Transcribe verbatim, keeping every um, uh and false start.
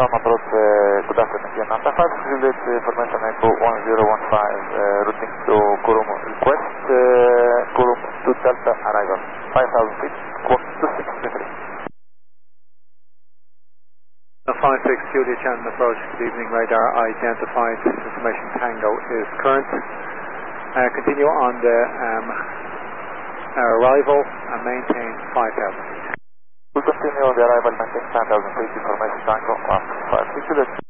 Tom approach, uh, good afternoon, Vietnam five, Juliet, information Echo one zero one five, uh, routing to Kurum, request uh, Kurum to Delta arrival, five thousand feet, squawk two six three three. five six, Juliet Shannon approach, good evening, radar identified, information Tango is current. Uh, continue on the um, arrival and maintain five thousand feet. We continue on the arrival, maintain five thousand feet, information Tango, one five six, Juliet.